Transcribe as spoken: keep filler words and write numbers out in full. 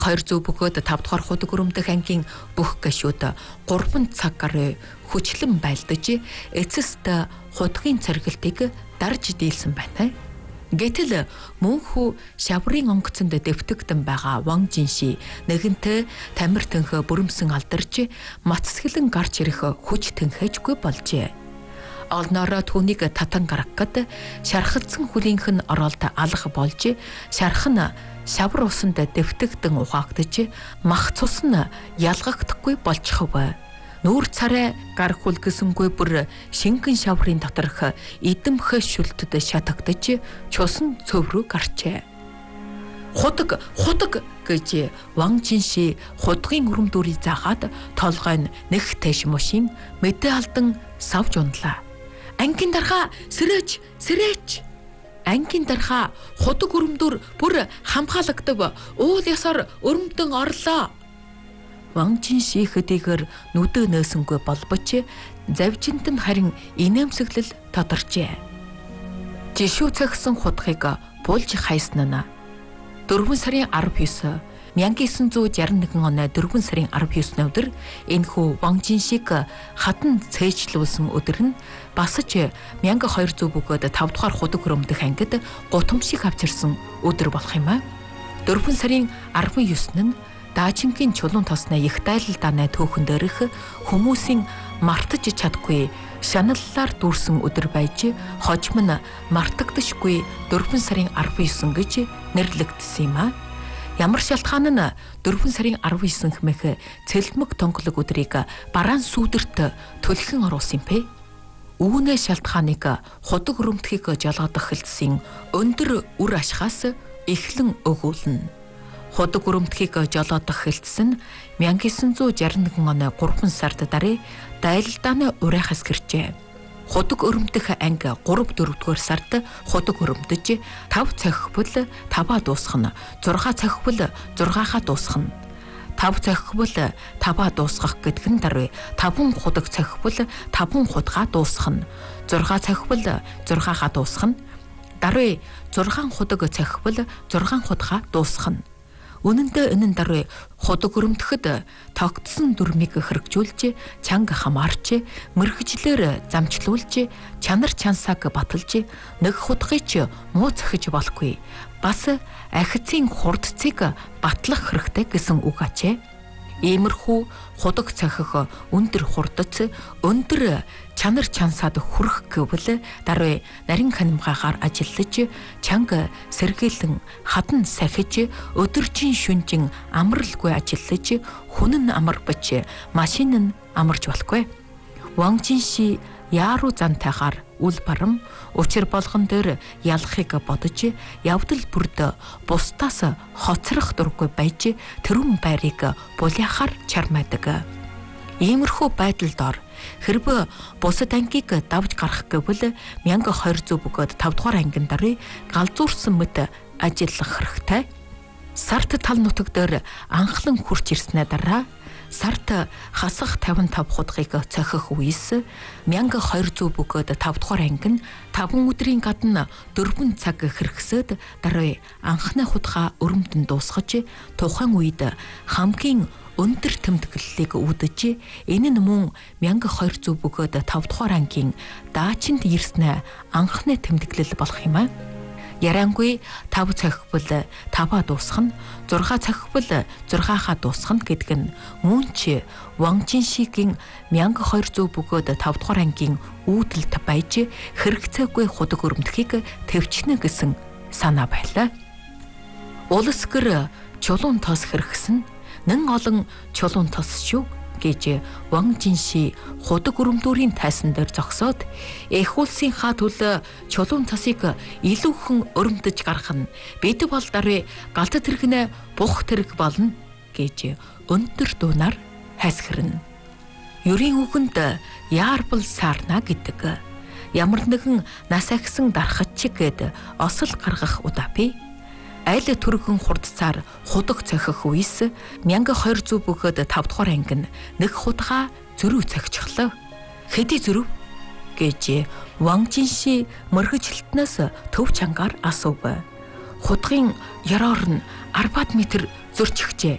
хоёр зуун бөгөөд тав дугаар худаг өрөмдөх ангийн бүх гашууд гурван цаг гаруй хүчлэн байлдаж эцэст худгийн царгилтыг дарж дийлсэн байна. Гэтэл мөнхүү шаврын онгоцонд дэвтэгдэн байгаа Ван Жинши нэгэнтээ тамир төнхө бүрэмсэн алдарч мацсгэлэн гарч ирэх хүч тэнхээжгүй болжээ. Олноороо түүнийг татан гаргахад шархалцсан хүлийнх нь оролт алга болж шарх нь шавар усанд дэвтэгдэн ухаагдж мах цус нь ялгагдахгүй болчихов. Нүүр царай гар хүлгэсэнгүй бүр шингэн шаврын доторх эдэмх шүлтэд шатагдж чусан цөв рүү гарчээ. Худаг худаг гэж Ван Жинши худгийн өрөмдөрийг заагаад толгой нь нэг тэш мушин мэдээ алдан савж ундлаа. Ангийн дарга сэрэж сэрэж ангийн дарга худаг өрөмдөр бүр хамгаалагдав. Уул ясаар өрөмдөн орлоо. Ван Жинши хэдийгээр нүдэ нөөсөнгүй болбоч завжинт нь харин инээмсэглэл тодорчээ. Жишүү цагсан худгийг булж хайсан нь дөрвөн сарын арав ёс мянга девятьсот шестьдесят один оны дөрвөн сарын арав ёсны өдөр энэхүү Ван Жиншиг хатан цээжлүүлсэн өдөр нь басж мянга хоёр зуун бөгөөд тав дугаар худаг өрөмдөх ангид гутамшиг авчирсан өдөр болох юм а. дөрвөн сарын арван ёсны нь Даажингийн чулуун тосны их дайлалдааны төөхөн дээрх хүмүүсийн мартаж чадахгүй шаналлаар дүүрсэн өдөр байж хожим нь мартагдашгүй дөрвөн сарын арван ёс гэж нэрлэгдсэн юм а. Ямар шалтгаан нь дөрвөн сарын арван ёс хэмээх цэлмэг тонголог өдрийг бараан сүүдэрт төлхөн оруулсан юм бэ? Үүнээ шалтгааныг худаг өрөмтгийг жалгадах хэлтсийн өндөр үр ашигаас эхлэн өгүүлнэ. Худаг өрөмтгийг жолоодох хэлтсэн мянга девятьсот шестьдесят один оны гурван сард даруй дайлалдааны урайхаас гэрчээ. Худаг өрөмтөх анги гурав дөрөвдүгээр сард худаг өрөмдөж тав цохибол таваа дуусгана, зургаа цохибол зургаагаа дуусгана. тав цохибол таваа дуусгах гэдг нь даруй таван худаг цохибол таван худгаа дуусгана. зургаа цохибол зургаагаа дуусгана. Даруй зургаан худаг цохибол зургаан худгаа дуусгана. Үнэн дээр энэ даруй худаг өрөмтөхөд тогтсон дүрмийг хэрэгжүүлж, чанга хамаарч, мэрэгжлэр замчлуулж, чанар чансааг баталж, нэг худгыг муу цохиж болохгүй. Бас ахицын хурдцыг батлах хэрэгтэй гэсэн үг ачээ. Иймэрхүү худаг цохих өндөр хурдац, өндөр чанар чансаад хүрэх гэвэл даруй нарийн ханимгаагаар ажиллаж, чанга сэргээлэн хадан сахиж, өдөржин шүнжин амралгүй ажиллаж, хүн нь амар бич, машин нь амарч болохгүй. Ван Жинши яаруу зантайгаар үл барам учир болгон дээр ялахыг бодож явдал бүрд бусдаас хоцрох дургүй байж тэрүүн байрыг буляахаар чармайдаг. Иймэрхүү байдал дор хэрвээ бусад ангийг давж гарах гэвэл мянга хоёр зуун бөгөөд тав дугаар ангин даруй галзуурсан мэт ажиллах хэрэгтэй. Сарт тал нутаг дээр анхлан хурч ирснээр дараа сарт хасах тавинтав худгийг цохих үеэс мянга хоёр зуун бөгөөд тав дугаар анги нь таван өдрийн гадна дөрвөн цаг хэрэгсээд даруй анхны худгаа өрөмдөн дуусгаж тухайн үед хамгийн өндөр тэмдэглэлийг үүдэж энэ нь мөн мянга хоёр зуун бөгөөд тав дугаар ангийн даачинд ирснэ анхны тэмдэглэл болох юм а. Ярангүй тав цохибол таваа дуусгана, зургаа цохибол зургаагаа дуусгана гэдэг нь мөн ч Ван Жиншигийн мянга хоёр зуун бөгөөд тав дугаар ангийн үүдэлд байж хэрэгцээгүй худаг өрөмтөхийг төвчнө гэсэн санаа байлаа. Улс гэр чулуун тос хэрэгсэн нэн олон чулуун тос шүү гэж Ван Жинши худаг өрөмдөрийн тайсан дээр зогсоод эх улсынхаа төлөө чулуун цасыг илүүхэн өрөмдөж гарах нь бид бол даруй галт тэрэгнэ бух тэрэг болно гэж өндөр дуунаар хайсгэрнэ. Юрийн үгэнд яарбал саарна гэдэг. Ямар нэгэн нас ахисан дарахч гэд осол гаргах удааpi. Айл түргэн хурдцаар худаг цохих үес мянга хоёр зуун бөгөөд тав дугаар анги нь нэг худгаа зөрүү цохичихлоо. Хэдий зөрүү гэж Ван Жинши мөргөжлтнөөс төв чангаар асуув. Худгын ёроор нь арбаад метр зөрчихжээ.